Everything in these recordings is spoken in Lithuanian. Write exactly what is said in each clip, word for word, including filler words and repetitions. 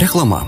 Reklama.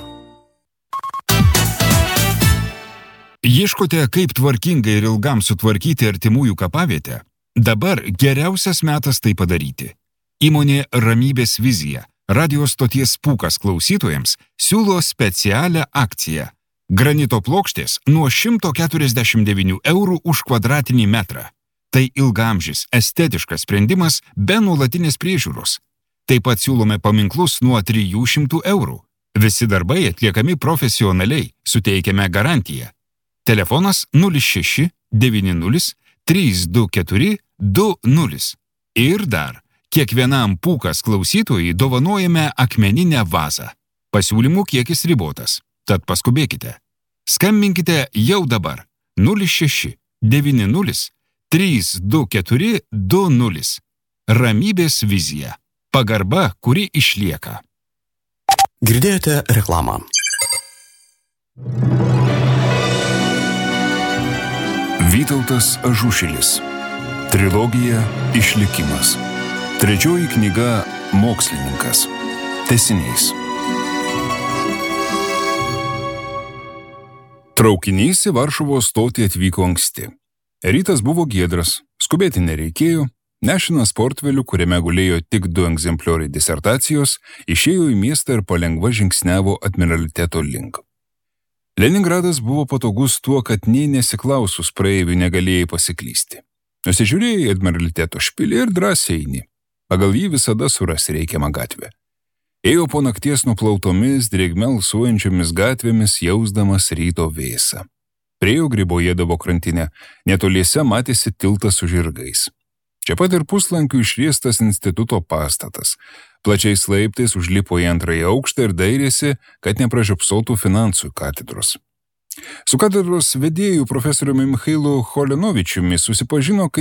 Ieškote, kaip tvarkingai ir ilgam sutvarkyti artimųjų kapavietę? Dabar geriausias metas tai padaryti. Įmonė Ramybės vizija, radio stoties Pūkas klausytojams, siūlo specialią akciją. Granito plokštės nuo šimto keturiasdešimt devynių eurų už kvadratinį metrą. Tai ilgaamžis, estetiškas sprendimas be nuolatinės priežiūros. Taip pat siūlome paminklus nuo trijų šimtų eurų. Visi darbai atliekami profesionaliai, suteikiame garantiją. Telefonas nulis šeši devyni nulis trys du keturi du nulis. Ir dar, kiekvienam Pūkas klausytojui dovanojame akmeninę vazą. Pasiūlymų kiekis ribotas, tad paskubėkite. Skambinkite jau dabar nulis šeši devyni nulis trys du keturi du nulis. Ramybės vizija. Pagarba, kuri išlieka. Girdėjote reklamą. Vytautas Ažušilis. Trilogija Išlikimas. Trečioji knyga Mokslininkas. Tęsinys. Traukinys į Varšuvos stotį atvyko anksti. Rytas buvo giedras, skubėti nereikėjo. Nešinas portfeliu, kuriame gulėjo tik du egzemplioriai disertacijos, išėjo į miestą ir palengva žingsniavo admiraliteto link. Leningradas buvo patogus tuo, kad nei nesiklausus praeivių negalėjai pasiklysti. Nusižiūrėjai į admiraliteto špilį ir drąsiai eini. Pagal jį visada suras reikiamą gatvę. Ėjo po nakties nuplautomis, drėgme alsuojančiomis gatvėmis, jausdamas ryto vėsą. Priėjo Gribojedovo krantinę, netoliese matėsi tiltas su žirgais. Čia pat ir puslankių išriestas instituto pastatas. Plačiais laiptais užlipo į antrąjį aukštą ir dairėsi, kad nepražiopsotų finansų katedros. Su katedros vedėju profesoriumi Michailu Cholenovičiumi susipažino, kai